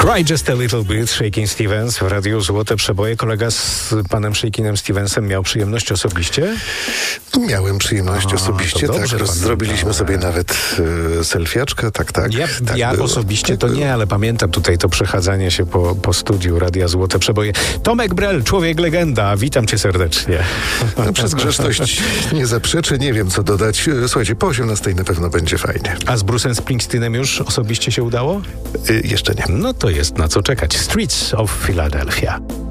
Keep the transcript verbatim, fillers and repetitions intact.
Cry Just a Little Bit, Shakin' Stevens w Radiu Złote Przeboje. Kolega z panem Shakinem Stevensem miał przyjemność osobiście? Miałem przyjemność A, osobiście, tak. dobrze, Zrobiliśmy sobie nawet y, selfiaczkę, tak, tak. Ja, tak ja było. osobiście tak to było. nie, ale pamiętam tutaj to przechadzanie się po, po studiu Radia Złote Przeboje. Tomek Brel, człowiek legenda, witam cię serdecznie. No, przez grzeczność nie zaprzeczę, nie wiem co dodać. Słuchajcie, po osiemnastej na pewno będzie fajnie. A z Bruce'em Springsteenem już osobiście się udało? Y, jeszcze nie. No to jest na co czekać. Streets of Philadelphia.